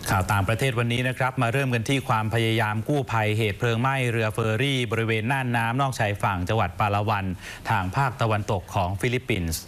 ข่าวต่างประเทศวันนี้นะครับมาเริ่มกันที่ความพยายามกู้ภัยเหตุเพลิงไหม้เรือเฟอร์รี่บริเวณน่านน้ำนอกชายฝั่งจังหวัดปาลาวันทางภาคตะวันตกของฟิลิปปินส์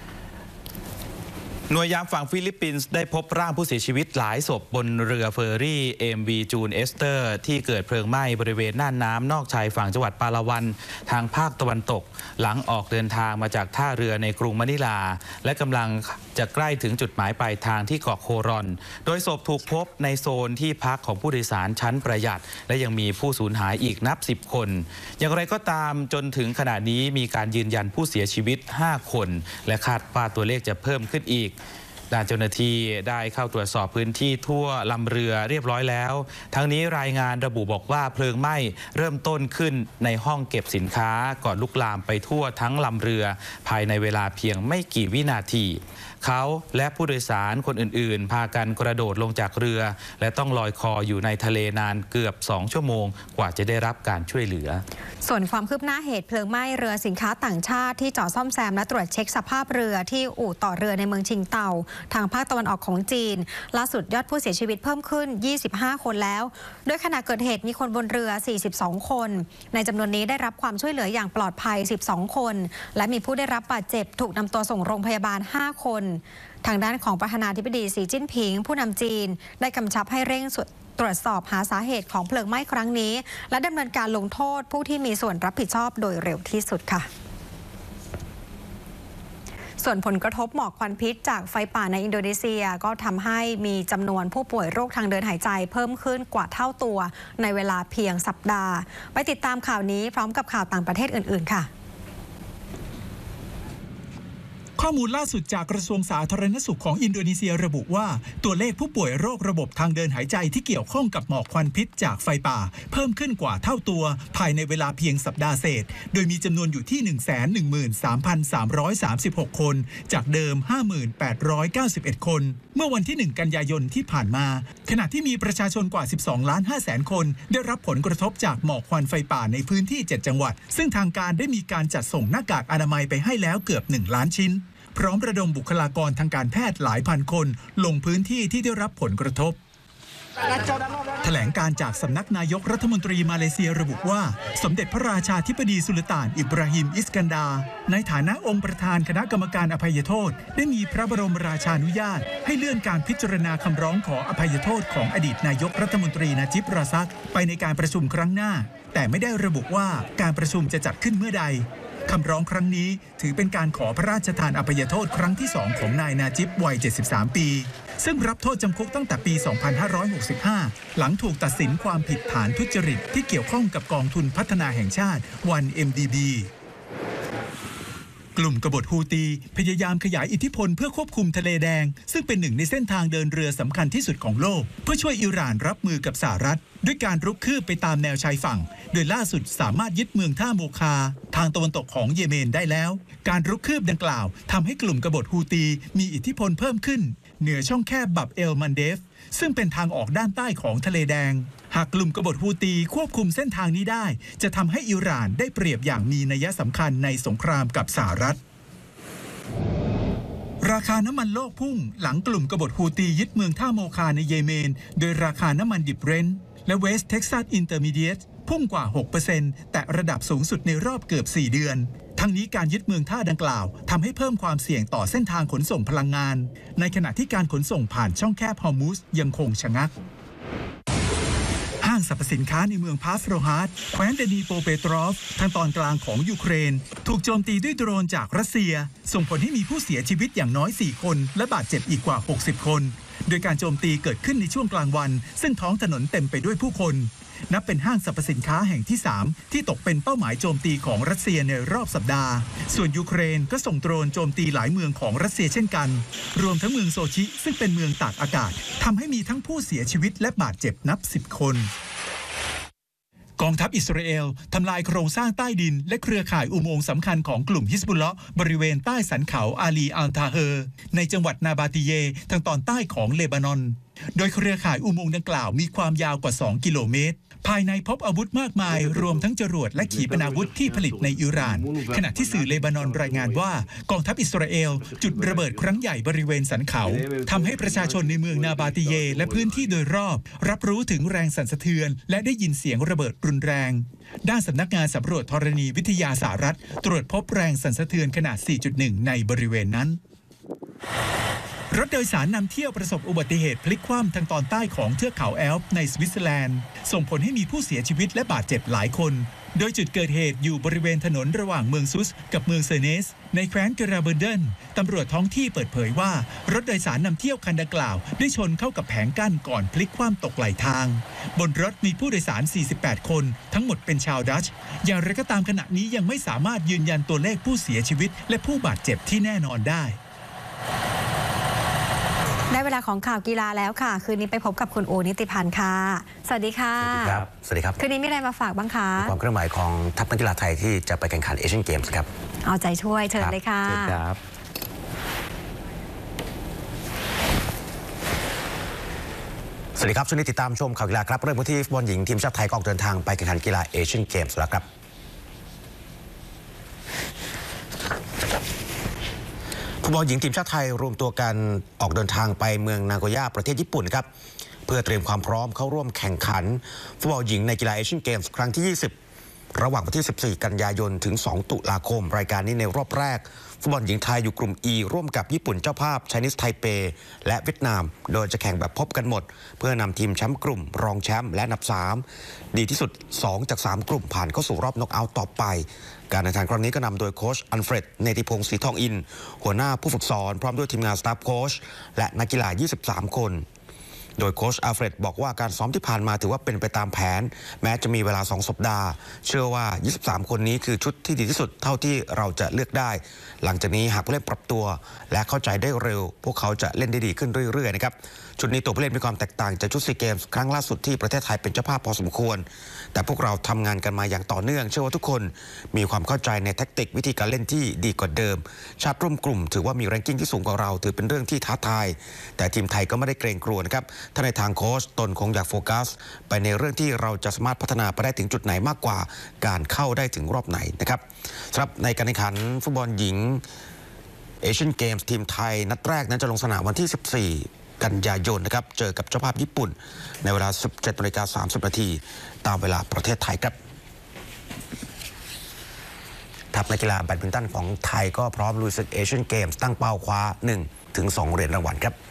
หน่วยยามฝั่งฟิลิปปินส์ได้พบร่างผู้เสียชีวิตหลายศพบนเรือเฟอร์รี่ MV จูนเอสเตอร์ที่เกิดเพลิงไหม้บริเวณน่านน้ำนอกชายฝั่งจังหวัดปาลาวันทางภาคตะวันตกหลังออกเดินทางมาจากท่าเรือในกรุงมะนิลาและกำลังจะใกล้ถึงจุดหมายปลายทางที่เกาะโครอนโดยศพถูกพบในโซนที่พักของผู้โดยสารชั้นประหยัดและยังมีผู้สูญหายอีกนับ10 คนอย่างไรก็ตามจนถึงขณะนี้มีการยืนยันผู้เสียชีวิต5 คนและคาดว่าตัวเลขจะเพิ่มขึ้นอีกด้านเจ้าหน้าที่ได้เข้าตรวจสอบพื้นที่ทั่วลำเรือเรียบร้อยแล้วทั้งนี้รายงานระบุบอกว่าเพลิงไหม้เริ่มต้นขึ้นในห้องเก็บสินค้าก่อนลุกลามไปทั่วทั้งลำเรือภายในเวลาเพียงไม่กี่วินาทีเขาและผู้โดยสารคนอื่นๆพากันกระโดดลงจากเรือและต้องลอยคออยู่ในทะเลนานเกือบ2 ชั่วโมงกว่าจะได้รับการช่วยเหลือส่วนความคืบหน้าเหตุเพลิงไหม้เรือสินค้าต่างชาติที่จอดซ่อมแซมและตรวจเช็คสภาพเรือที่อู่ต่อเรือในเมืองชิงเตาทางภาคตะวันออกของจีนล่าสุดยอดผู้เสียชีวิตเพิ่มขึ้น25 คนแล้วโดยขณะเกิดเหตุมีคนบนเรือ42 คนในจำนวนนี้ได้รับความช่วยเหลืออย่างปลอดภัย12 คนและมีผู้ได้รับบาดเจ็บถูกนำตัวส่งโรงพยาบาล5 คนทางด้านของประธานาธิบดีสีจิ้นผิงผู้นำจีนได้กำชับให้เร่งตรวจสอบหาสาเหตุของเพลิงไหม้ครั้งนี้และดำเนินการลงโทษผู้ที่มีส่วนรับผิดชอบโดยเร็วที่สุดค่ะส่วนผลกระทบหมอกควันพิษจากไฟป่าในอินโดนีเซียก็ทำให้มีจำนวนผู้ป่วยโรคทางเดินหายใจเพิ่มขึ้นกว่าเท่าตัวในเวลาเพียงสัปดาห์ไปติดตามข่าวนี้พร้อมกับข่าวต่างประเทศอื่นๆค่ะข้อมูลล่าสุดจากกระทรวงสาธารณสุขของอินโดนีเซียระบุว่าตัวเลขผู้ป่วยโรคระบบทางเดินหายใจที่เกี่ยวข้องกับหมอกควันพิษจากไฟป่าเพิ่มขึ้นกว่าเท่าตัวภายในเวลาเพียงสัปดาห์เศษโดยมีจำนวนอยู่ที่ 113,336 คนจากเดิม 5891 คนเมื่อวันที่1 กันยายนที่ผ่านมาขณะที่มีประชาชนกว่า 12.5 คนได้รับผลกระทบจากหมอกควันไฟป่าในพื้นที่7 จังหวัดซึ่งทางการได้มีการจัดส่งหน้ากากอนามัยไปให้แล้วเกือบ1 ล้านชิ้นพร้อมระดมบุคลากรทางการแพทย์หลายพันคนลงพื้นที่ที่ได้รับผลกระทบแถลงการจากสำนักนายกรัฐมนตรีมาเลเซียระบุว่าสมเด็จพระราชาธิบดีสุลต่านอิบราฮิมอิสกันดาในฐานะองค์ประธานคณะกรรมการอภัยโทษได้มีพระบรมราชานุญาตให้เลื่อนการพิจารณาคำร้องขออภัยโทษของอดีตนายกรัฐมนตรีนาจิบ ราซักไปในการประชุมครั้งหน้าแต่ไม่ได้ระบุว่าการประชุมจะจัดขึ้นเมื่อใดคำร้องครั้งนี้ถือเป็นการขอพระราชทานอภัยโทษครั้งที่2ของนายนาจิบวัย73 ปีซึ่งรับโทษจำคุกตั้งแต่ปี 2565 หลังถูกตัดสินความผิดฐานทุจริตที่เกี่ยวข้องกับกองทุนพัฒนาแห่งชาติ 1MDB กลุ่มกบฏฮูตีพยายามขยายอิทธิพลเพื่อควบคุมทะเลแดงซึ่งเป็นหนึ่งในเส้นทางเดินเรือสำคัญที่สุดของโลกเพื่อช่วยอิหร่านรับมือกับสหรัฐด้วยการรุกคืบไปตามแนวชายฝั่งโดยล่าสุดสามารถยึดเมืองท่าโมคาทางตะวันตกของเยเมนได้แล้วการรุกคืบดังกล่าวทำให้กลุ่มกบฏฮูตีมีอิทธิพลเพิ่มขึ้นเหนือช่องแคบบับเอลมันเดฟซึ่งเป็นทางออกด้านใต้ของทะเลแดงหากกลุ่มกบฏฮูตีควบคุมเส้นทางนี้ได้จะทำให้อิหร่านได้เปรียบอย่างมีนัยสำคัญในสงครามกับสหรัฐราคาน้ำมันโลกพุ่งหลังกลุ่มกบฏฮูตียึดเมืองท่าโมคาในเยเมนโดยราคาน้ำมันดิบเบรนท์และเวสต์เท็กซัสอินเตอร์มีเดียตพุ่งกว่า 6% แต่ระดับสูงสุดในรอบเกือบ4 เดือนทั้งนี้การยึดเมืองท่าดังกล่าวทำให้เพิ่มความเสี่ยงต่อเส้นทางขนส่งพลังงานในขณะที่การขนส่งผ่านช่องแคบฮอร์มุซยังคงชะงักห้างสรรพสินค้าในเมืองพาฟโรฮาร์ดแคว้นเดนีโปเปตรอฟทางตอนกลางของยูเครนถูกโจมตีด้วยโดรนจากรัสเซียส่งผลให้มีผู้เสียชีวิตอย่างน้อย4 คนและบาดเจ็บอีกกว่า60 คนโดยการโจมตีเกิดขึ้นในช่วงกลางวันซึ่งท้องถนนเต็มไปด้วยผู้คนนับเป็นห้างสรรพสินค้าแห่งที่3ที่ตกเป็นเป้าหมายโจมตีของรัสเซียในรอบสัปดาห์ส่วนยูเครนก็ส่งโดรนโจมตีหลายเมืองของรัสเซียเช่นกันรวมทั้งเมืองโซชิซึ่งเป็นเมืองตากอากาศทำให้มีทั้งผู้เสียชีวิตและบาดเจ็บนับ10 คนกองทัพอิสราเอลทำลายโครงสร้างใต้ดินและเครือข่ายอุโมงค์สำคัญของกลุ่มฮิสบุลเลาะห์บริเวณใต้สันเขาอาลีอัลทาเฮอร์ในจังหวัดนาบาติเยทางตอนใต้ของเลบานอนโดยเครือข่ายอุโมงค์ดังกล่าวมีความยาวกว่า 2 กิโลเมตร ภายในพบอาวุธมากมายรวมทั้งจรวดและขีปนาวุธที่ผลิตในอิหร่าน ขณะที่สื่อเลบานอนรายงานว่ากองทัพอิสราเอลจุดระเบิดครั้งใหญ่บริเวณสันเขาทำให้ประชาชนในเมืองนาบาติเยและพื้นที่โดยรอบรับรู้ถึงแรงสั่นสะเทือนและได้ยินเสียงระเบิดรุนแรงด้านสำนักงานสำรวจธรณีวิทยาสหรัฐตรวจพบแรงสั่นสะเทือนขนาด 4.1 ในบริเวณนั้นรถโดยสารนำเที่ยวประสบอุบัติเหตุพลิกคว่ำทางตอนใต้ของเทือกเขาแอลป์ในสวิตเซอร์แลนด์ส่งผลให้มีผู้เสียชีวิตและบาดเจ็บหลายคนโดยจุดเกิดเหตุอยู่บริเวณถนนระหว่างเมืองซุสกับเมืองเซเนสในแคว้นกราเบอร์เดนตำรวจท้องที่เปิดเผยว่ารถโดยสารนำเที่ยวคันดังกล่าวได้ชนเข้ากับแผงกั้นก่อนพลิกคว่ำตกไหลทางบนรถมีผู้โดยสาร 48 คนทั้งหมดเป็นชาวดัชอย่างไรก็ตามขณะนี้ยังไม่สามารถยืนยันตัวเลขผู้เสียชีวิตและผู้บาดเจ็บที่แน่นอนได้ได้เวลาของข่าวกีฬาแล้วค่ะคืนนี้ไปพบกับคุณโอนิติพันธ์ค่ะสวัสดีค่ะสวัสดีครับคืนนี้มีอะไรมาฝากบ้างคะความเคลื่อนไหวของทัพนักกีฬาไทยที่จะไปแข่งขันเอเชียนเกมส์ครับเอาใจช่วยเชิญเลยค่ะครับสวัสดีครับช่วงนี้ติดตามชมข่าวกีฬาครับเริ่มที่ฟุตบอลหญิงทีมชาติไทยก็ออกเดินทางไปแข่งขันกีฬาเอเชียนเกมส์แล้วครับฟุตบอลหญิงทีมชาติไทยรวมตัวกันออกเดินทางไปเมืองนาโกย่าประเทศญี่ปุ่นครับเพื่อเตรียมความพร้อมเข้าร่วมแข่งขันฟุตบอลหญิงในกีฬาเอเชียนเกมส์ครั้งที่ 20ระหว่างวันที่ 14 กันยายนถึง 2 ตุลาคมรายการนี้ในรอบแรกฟุตบอลหญิงไทยอยู่กลุ่ม E ร่วมกับญี่ปุ่นเจ้าภาพไชนีสไทเปและเวียดนามโดยจะแข่งแบบพบกันหมดเพื่อนำทีมแชมป์กลุ่มรองแชมป์และอันดับ 3ดีที่สุด2จาก3กลุ่มผ่านเข้าสู่รอบน็อกเอาท์ต่อไปการแข่งขันครั้งนี้ก็นำโดยโค้ชอัลเฟรดเนติพงศ์ศรีทองอินหัวหน้าผู้ฝึกสอนพร้อมด้วยทีมงานสตาฟโค้ชและนักกีฬา23 คนโดยโค้ชอัลเฟรดบอกว่าการซ้อมที่ผ่านมาถือว่าเป็นไปตามแผนแม้จะมีเวลา2 สัปดาห์เชื่อว่า23 คนนี้คือชุดที่ดีที่สุดเท่าที่เราจะเลือกได้หลังจากนี้หากผู้เล่นปรับตัวและเข้าใจได้เร็วพวกเขาจะเล่นได้ดีขึ้นเรื่อยๆนะครับชุดนี้ตัวผู้เล่นมีความแตกต่างจากชุดซีเกมส์ครั้งล่าสุดที่ประเทศไทยเป็นเจ้าภาพพอสมควรแต่พวกเราทำงานกันมาอย่างต่อเนื่องเชื่อว่าทุกคนมีความเข้าใจในแทคติกวิธีการเล่นที่ดีกว่าเดิมชาติร่วมกลุ่มถือว่ามีแรงกิ้งที่สูงกว่าเราถือเป็นเรื่องที่ท้าทายแต่ทีมไทยก็ไม่ได้เกรงกลัวนะครับถ้าในทางโค้ชตนคงอยากโฟกัสไปในเรื่องที่เราจะสามารถพัฒนาไปได้ถึงจุดไหนมากกว่าการเข้าได้ถึงรอบไหนนะครับสำหรับในการแข่งขันฟุตบอลหญิงเอเชียนเกมส์ทีมไทยนัดแรกนั้นจะลงสนามวันที่ 14 กันยายนนะครับเจอกับเจ้าภาพญี่ปุ่นในเวลา 17:30 น.ตามเวลาประเทศไทยครับทัพนักกีฬาแบดมินตันของไทยก็พร้อมลุยศึกเอเชียนเกมส์ตั้งเป้าคว้า 1-2 เหรียญรางวัลครับ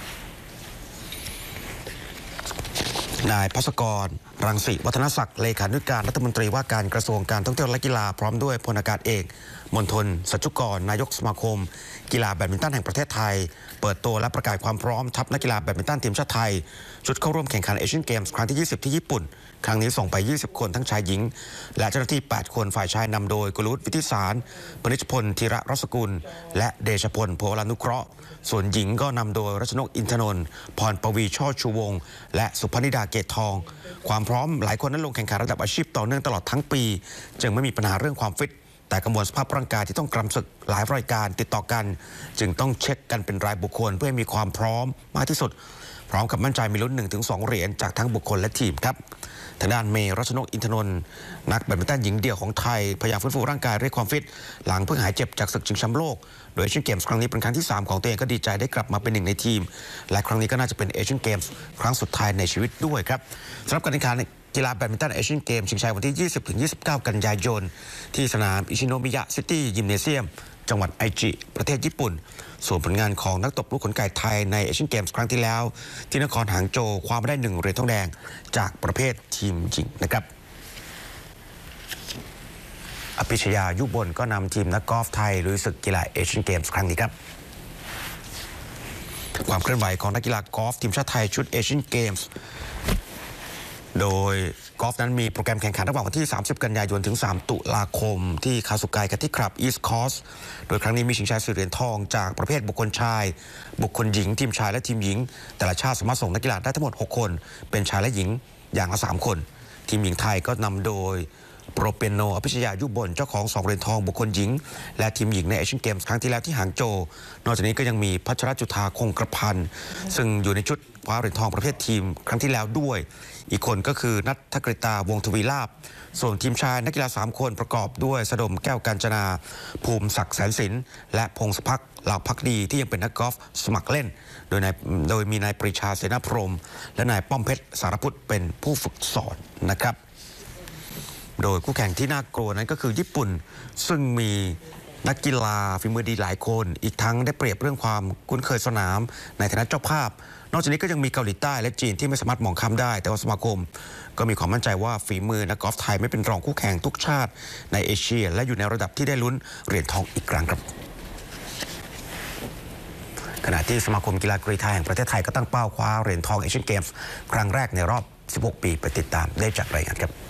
นายภัสกรรังสีวัฒนศักดิ์เลขานุการรัฐมนตรีว่าการกระทรวงการท่องเที่ยวและกีฬาพร้อมด้วยพลอากาศเอกมณฑลสัจจุกรนายกสมาคมกีฬาแบดมินตันแห่งประเทศไทยเปิดตัวและประกาศความพร้อมทัพนักกีฬาแบดมินตันทีมชาติไทยชุดเข้าร่วมแข่งขันเอเชียนเกมส์ครั้งที่ 20 ที่ญี่ปุ่นครั้งนี้ส่งไป20 คนทั้งชายหญิงและเจ้าหน้าที่8 คนฝ่ายชายนำโดยกุลวุฒิวิทิสารพนิชพลธีระรัศกุลและเดชพลโพลานุเคราะห์ส่วนหญิงก็นำโดยรัชนกอินทนนท์พรปวีช่อชูวงศ์และสุพนิดาเกตทองความพร้อมหลายคนนั้นลงแข่งขันระดับอาชีพต่อเนื่องตลอดทั้งปีจึงไม่มีปัญหาเรื่องความฟิตแต่กังวลสภาพร่างกายที่ต้องกรำศึกหลายรายการติดต่อกันจึงต้องเช็คกันเป็นรายบุคคลเพื่อให้มีความพร้อมมากที่สุดพร้อมกับมั่นใจมีลุ้น 1-2 เหรียญจากทั้งบุคคลและทีมครับทางด้านเมย์รัชนกอินทนนท์นักแบดมินตันหญิงเดี่ยวของไทยพยายามฟื้นฟูร่างกายเรียกความฟิตหลังเพิ่งหายเจ็บจากศึกชิงแชมป์โลกโดยเอเชียนเกมส์ครั้งนี้เป็นครั้งที่ 3ของตัวเองก็ดีใจได้กลับมาเป็นหนึ่งในทีมและครั้งนี้ก็น่าจะเป็นเอเชียนเกมส์ครั้งสุดท้ายในชีวิตด้วยครับสำหรับการแข่งขันกีฬาแบดมินตันเอเชียนเกมส์ชิงชัยวันที่ 20-29 กันยายนที่สนามอิชิโนมิยะซิตี้ยิมเนเซียมจังหวัดไอจิประเทศญี่ปุ่นส่วนผลงานของนักตบลูกขนไก่ไทยในเอเชียนเกมส์ครั้งที่แล้วที่นครหางโจวคว้ามาได้1 เหรียญทองแดงจากประเภททีมหญิงนะครับอภิชยายุบลก็นำทีมนักกอล์ฟไทยลุยศึกกีฬาเอเชียนเกมส์ครั้งนี้ครับความเคลื่อนไหวของนักกีฬากอล์ฟทีมชาติไทยชุดเอเชียนเกมส์โดยกอล์ฟนั้นมีโปรแกรมแข่งขันระหว่างวันที่ 30 กันยายนถึง 3 ตุลาคมที่คาสุไกกันที่คลับอีสต์คอร์สโดยครั้งนี้มีชิงชัย4 เหรียญทองจากประเภทบุคคลชายบุคคลหญิงทีมชายและทีมหญิงแต่ละชาติสามารถส่งนักกีฬาได้ทั้งหมด6 คนเป็นชายและหญิงอย่างละ3 คนทีมหญิงไทยก็นำโดยโปรเปียโนอภิชยายุบลเจ้าของ2 เหรียญทองบุคคลหญิงและทีมหญิงในเอเชียนเกมส์ครั้งที่แล้วที่หางโจวนอกจากนี้ก็ยังมีพัชรจุฑาคงกระพันธ์ซึ่งอยู่ในชุดคว้าเหรียญทองประเภททีมครั้งที่แล้วด้วยอีกคนก็คือณัฐกฤตาวงศ์ทวีลาภส่วนทีมชายนักกีฬา3 คนประกอบด้วยสดมแก้วกาญจนาภูมิศักดิ์แสนสินและพงศพักเหล่าพักดีที่ยังเป็นนักกอล์ฟสมัครเล่นโดยมีนายปรีชาเสนาพรหมและนายป้อมเพชรสารพุทธเป็นผู้ฝึกสอนนะครับโดยคู่แข่งที่น่ากลัวนั้นก็คือญี่ปุ่นซึ่งมีนักกีฬาฝีมือดีหลายคนอีกทั้งได้เปรียบเรื่องความคุ้นเคยสนามในฐานะเจ้าภาพนอกจากนี้ก็ยังมีเกาหลีใต้และจีนที่ไม่สามารถมองข้ามได้แต่ว่าสมาคมก็มีความมั่นใจว่าฝีมือนักกอล์ฟไทยไม่เป็นรองคู่แข่งทุกชาติในเอเชียและอยู่ในระดับที่ได้ลุ้นเหรียญทองอีกครั้งครับขณะที่สมาคมกีฬากรีฑาแห่งประเทศไทยก็ตั้งเป้าคว้าเหรียญทองเอเชียนเกมส์ครั้งแรกในรอบ 16 ปีไปติดตามได้จากรายงานครับ